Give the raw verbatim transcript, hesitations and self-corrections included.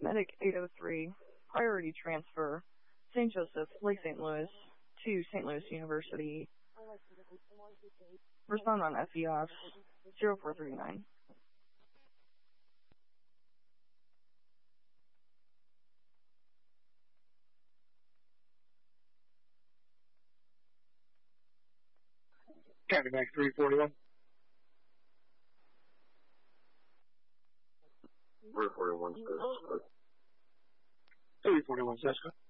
Medic eight oh three, priority transfer, Saint Joseph, Lake Saint Louis, to Saint Louis University. Respond on F E O F zero four three nine. County Bank three forty-one. three forty-one, three forty-one, Cisco.